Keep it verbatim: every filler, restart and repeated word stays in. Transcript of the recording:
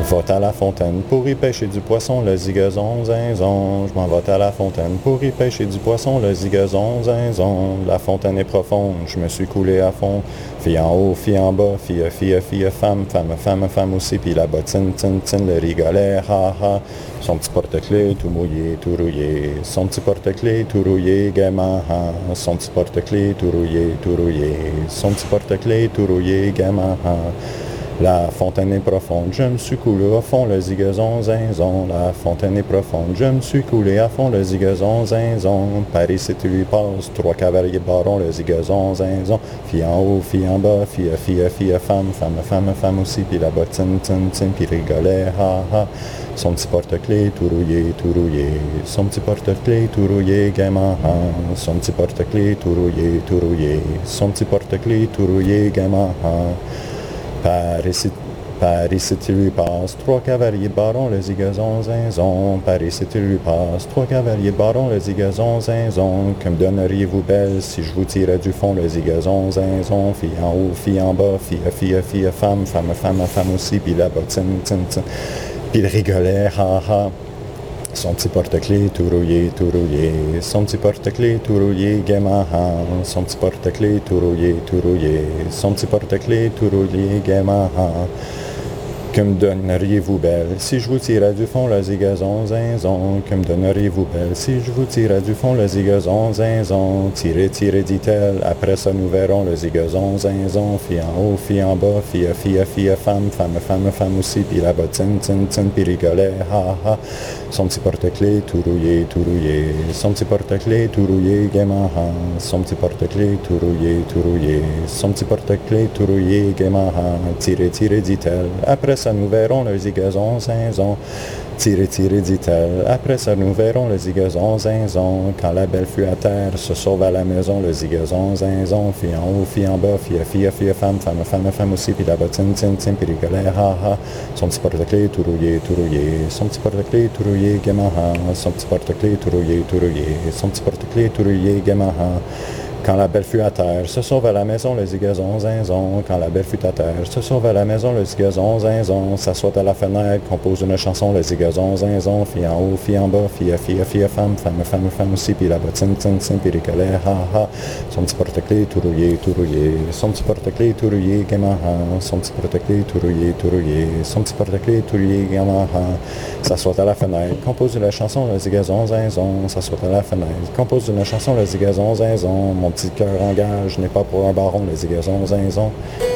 vais à la fontaine pour y pêcher du poisson, le zigazon, zinzon. Je m'en vais à la fontaine pour y pêcher du poisson, le zigazon, zinzon. La fontaine est profonde, je me suis coulé à fond. Fille en haut, fille en bas, fille, fille, fille, femme, femme, femme, femme aussi. Puis la bottine, tin, tin, le rigolet, ha, ha. Son petit porte-clés tout mouillé, tout rouillé. Son petit porte-clés tout rouillé, gaiement, ha. Son petit porte-clés tout rouillé, tout rouillé. Son petit porte-clés tout rouillé, gaiement, ha. La fontaine est profonde, je me suis coulé à fond, le zigazon, zinzon. La fontaine est profonde, je me suis coulé à fond, le zigazon, zinzon. Paris, si tu lui passes, trois cavaliers barons, le zigazon, zinzon. Fille en haut, fille en bas, fille, fille, fille, femme, femme, femme, femme aussi. Puis la bottine, tin, tin, puis rigolet, ha, ha. Son petit porte-clés tout rouillé, tout rouillé. Son petit porte-clés tout rouillé, gaiement, ha. Son petit porte-clés tout rouillé, tout rouillé. Son petit porte-clés tout rouillé, gaiement, ha. Paris, si, Paris, si tu lui passes, trois cavaliers de baron, le zigazon, zinzon. Paris, si tu lui passes, trois cavaliers de baron, le zigazon, zinzon. Que me donneriez-vous belle si je vous tirais du fond, le zigazon, zinzon. Fille en haut, fille en bas, fille, fille, fille, femme, femme, femme, femme aussi, puis la bottine, tin, tin. Puis il rigolait, ha, ha. Son petit porte-clés tout rouillé, tout rouillé. Son petit porte-clés tout rouillé, gaiement, ha. Son petit porte-clés tout rouillé, tout rouillé. Son petit porte-clés tout rouillé, gaiement, ha. Que me donneriez-vous belle si je vous tirais du fond, le zigazon, zinzon. Que me donneriez-vous belle si je vous tirais du fond, le zigazon, zinzon. Tirez, tirez, dit-elle, après ça nous verrons, le zigazon, zinzon. Fille en haut, fille en bas, fille, fille, fille, femme, femme, femme, femme aussi. Puis la bottine, tin, tin, puis rigolet, ha, ha. Son petit porte-clés tout rouillé, tout rouillé. Son petit porte-clés tout rouillé, gaiement, ha. Son petit porte-clés tout rouillé, tout rouillé. Son petit porte-clés tout rouillé, gaiement, ha. Tirez, tirez, dit-elle, après ça nous verrons le zigazon, zinzon. Tirez, tirez, dit-elle, après ça nous verrons le zigazon, zinzon. Quand la belle fut à terre, se sauve à la maison, le zigazon, zinzon. Fille en haut, fille en bas, fille, fille, fille, femme, femme, femme, femme aussi. Puis la bottine, tin, tin, puis rigolet, ha, ha. Son petit porte-clés tout rouillé, tout rouillé. Son petit porte-clés tout rouillé, gaiement, ha. Son petit porte-clés tout rouillé, tout rouillé. Son petit porte-clés tout rouillé, gaiement, ha. Quand la belle fut à terre, se sauve à la maison le zigazon, zinzon. Quand la belle fut à terre, se sauve à la maison le zigazon, zinzon. S'assoit à la fenêtre, compose une chanson, le zigazon, zinzon. Fille en haut, fille en bas, fille, fille, fille, femme, femme, femme, femme aussi. Puis la bottine, tin, tin, puis rigolet, ha, ha. Son petit porte-clés tout rouillé, tout rouillé. Son petit porte-clés tout rouillé, gaiement, ha. Son petit porte-clés tout rouillé, tout rouillé. Son petit porte-clés tout rouillé, gaiement, ha. S'assoit à la fenêtre, compose une chanson, le zigazon, zinzon. S'assoit à la fenêtre, compose une chanson, le zigazon, zinzon. Mon petit cœur engage n'est pas pour un baron, le zigazon, zinzon.